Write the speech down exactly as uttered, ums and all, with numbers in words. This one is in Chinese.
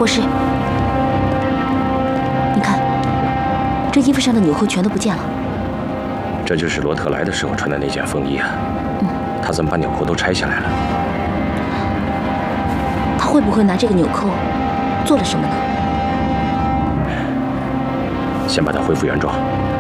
博士，你看，这衣服上的纽扣全都不见了。 这就是罗特来的时候穿的那件风衣啊。嗯，他怎么把纽扣都拆下来了？ 他会不会拿这个纽扣做了什么呢？ 先把它恢复原状。